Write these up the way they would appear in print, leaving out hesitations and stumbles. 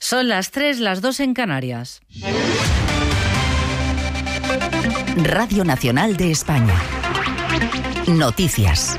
Son las 3, las 2 en Canarias. Radio Nacional de España. Noticias.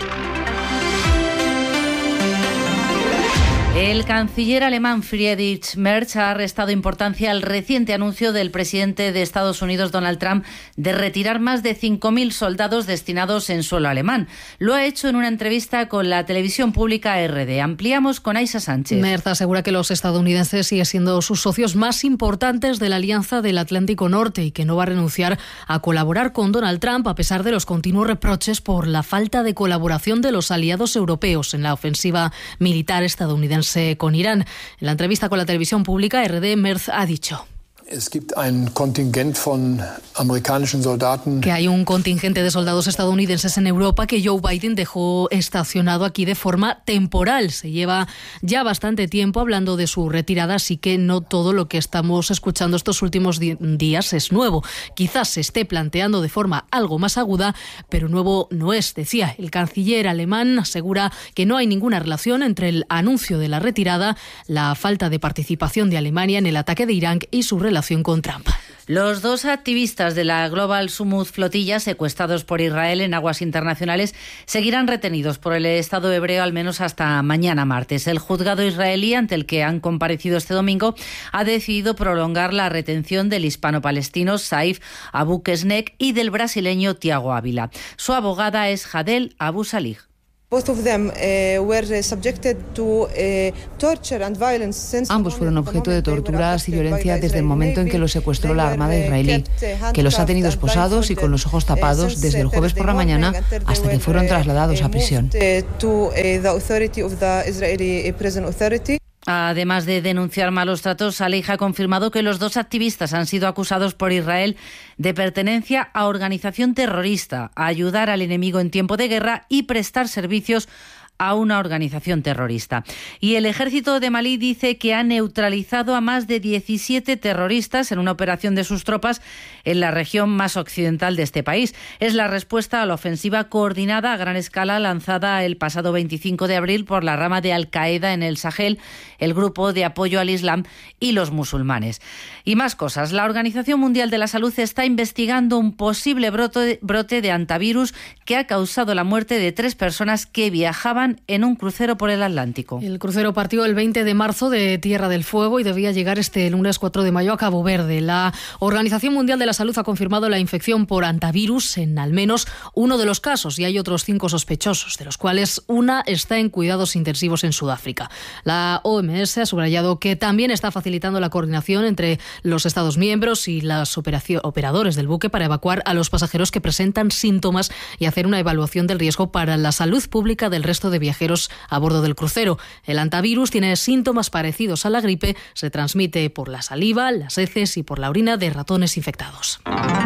El canciller alemán Friedrich Merz ha restado importancia al reciente anuncio del presidente de Estados Unidos, Donald Trump, de retirar más de 5.000 soldados destinados en suelo alemán. Lo ha hecho en una entrevista con la televisión pública RD. Ampliamos con Aisa Sánchez. Merz asegura que los estadounidenses siguen siendo sus socios más importantes de la Alianza del Atlántico Norte y que no va a renunciar a colaborar con Donald Trump a pesar de los continuos reproches por la falta de colaboración de los aliados europeos en la ofensiva militar estadounidense con Irán. En la entrevista con la televisión pública, RD, Merz ha dicho que hay un contingente de soldados estadounidenses en Europa que Joe Biden dejó estacionado aquí de forma temporal. Se lleva ya bastante tiempo hablando de su retirada, así que no todo lo que estamos escuchando estos últimos días es nuevo. Quizás se esté planteando de forma algo más aguda, pero nuevo no es, decía. El canciller alemán asegura que no hay ninguna relación entre el anuncio de la retirada, la falta de participación de Alemania en el ataque de Irán y su relación con Trump. Los dos activistas de la Global Smooth flotilla secuestrados por Israel en aguas internacionales seguirán retenidos por el Estado hebreo al menos hasta mañana martes. El juzgado israelí, ante el que han comparecido este domingo, ha decidido prolongar la retención del hispano-palestino Saif Abu Kesnek y del brasileño Tiago Ávila. Su abogada es Hadel Abu Salih. Ambos fueron objeto de torturas y violencia desde el momento en que los secuestró la Armada israelí, que los ha tenido esposados y con los ojos tapados desde el jueves por la mañana hasta que fueron trasladados a prisión. Además de denunciar malos tratos, Salih ha confirmado que los dos activistas han sido acusados por Israel de pertenencia a organización terrorista, a ayudar al enemigo en tiempo de guerra y prestar servicios a una organización terrorista. Y el ejército de Malí dice que ha neutralizado a más de 17 terroristas en una operación de sus tropas en la región más occidental de este país. Es la respuesta a la ofensiva coordinada a gran escala lanzada el pasado 25 de abril por la rama de Al-Qaeda en el Sahel, el grupo de apoyo al Islam y los musulmanes. Y más cosas. La Organización Mundial de la Salud está investigando un posible brote de hantavirus que ha causado la muerte de 3 personas que viajaban en un crucero por el Atlántico. El crucero partió el 20 de marzo de Tierra del Fuego y debía llegar este lunes 4 de mayo a Cabo Verde. La Organización Mundial de la Salud ha confirmado la infección por hantavirus en al menos uno de los casos y hay otros 5 sospechosos, de los cuales una está en cuidados intensivos en Sudáfrica. La OMS ha subrayado que también está facilitando la coordinación entre los Estados miembros y los operadores del buque para evacuar a los pasajeros que presentan síntomas y hacer una evaluación del riesgo para la salud pública del resto de viajeros a bordo del crucero. El hantavirus tiene síntomas parecidos a la gripe, se transmite por la saliva, las heces y por la orina de ratones infectados.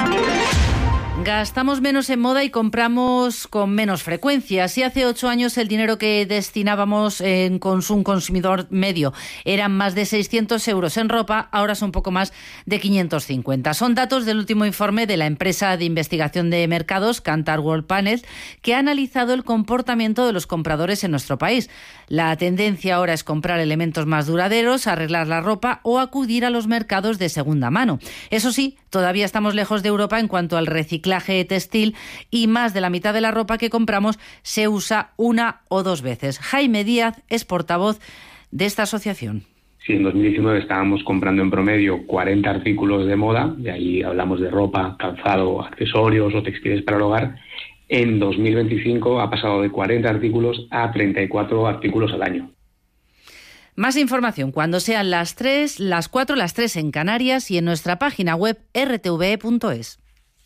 Gastamos menos en moda y compramos con menos frecuencia. Si hace 8 años el dinero que destinábamos en un consumidor medio eran más de 600 euros en ropa, ahora son poco más de 550. Son datos del último informe de la empresa de investigación de mercados, Kantar Worldpanel, que ha analizado el comportamiento de los compradores en nuestro país. La tendencia ahora es comprar elementos más duraderos, arreglar la ropa o acudir a los mercados de segunda mano. Eso sí, todavía estamos lejos de Europa en cuanto al reciclaje textil y más de la mitad de la ropa que compramos se usa 1 o 2 veces. Jaime Díaz es portavoz de esta asociación. Si en 2019 estábamos comprando en promedio 40 artículos de moda, de ahí hablamos de ropa, calzado, accesorios o textiles para el hogar, en 2025 ha pasado de 40 artículos a 34 artículos al año. Más información cuando sean las 3, las 4, las 3 en Canarias y en nuestra página web rtve.es.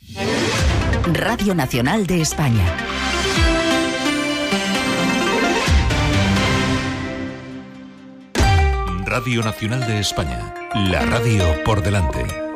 Radio Nacional de España. Radio Nacional de España. La radio por delante.